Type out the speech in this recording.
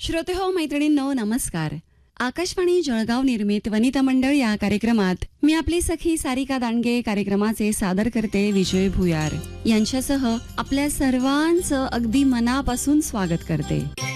श्रोते हो मैत्रिणींनो नमस्कार. आकाशवाणी जळगाव निर्मित वनिता मंडळ या कार्यक्रमात मी आपली सखी सारिका दांडगे कार्यक्रमाचे सादर करते विजय भुयार यांच्यासह आपल्या सर्वांचं अगदी मनापासून स्वागत करते.